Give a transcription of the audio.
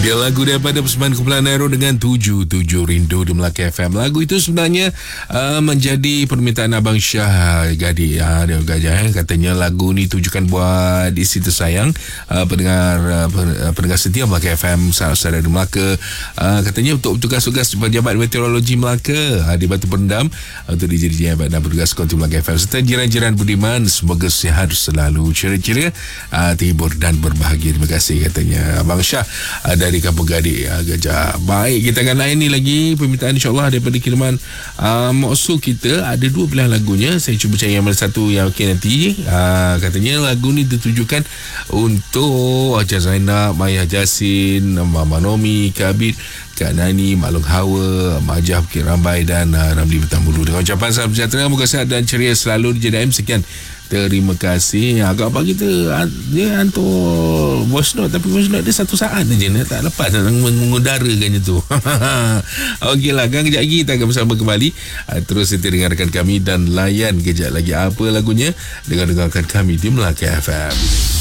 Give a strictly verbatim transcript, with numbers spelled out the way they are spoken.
Ya, lagu daripada Sembilan Kumpulan Nero dengan tujuh tujuh Rindu di Melaka F M. Lagu itu sebenarnya uh, menjadi permintaan Abang Syah Gadi. Uh, dia gajah eh. Katanya lagu ni tujukan buat isteri tersayang, uh, pendengar uh, pendengar setia Melaka F M, saudara di Melaka. Uh, katanya untuk tugas-tugas pejabat meteorologi Melaka uh, di Batu Pendam, uh, untuk D J D J dan petugas konti Melaka F M serta jiran-jiran budiman, semoga sihat selalu, ceria-ceria, uh, terhibur dan berbahagia. Terima kasih katanya Abang Syah uh, dari Kampung Gadik uh, Gajah. Baik, kita akan lain ni lagi permintaan insyaAllah daripada kiriman uh, Moksu kita. Ada dua pilihan lagunya, saya cuba cari yang mana satu yang okey nanti. uh, Katanya lagu ni ditujukan untuk Hajar Zainab, Maya Jasin, Mama Nomi, Kabir, Kak Nani, Maklum Hawa, Majah Bukit Rambai dan uh, Ramli Betambulu. Dengan ucapan salam sejahtera, moga sihat dan ceria selalu di J D M. Sekian, terima kasih. Agak apa kita dia hantar voice note, tapi voice note dia satu saat je, dia tak lepas mengudarakannya tu. Okeylah, kan kejap lagi kita akan bersama kembali. Terus setia dengarkan kami dan layan kejap lagi apa lagunya dengan dengarkan kami di Melaka F M.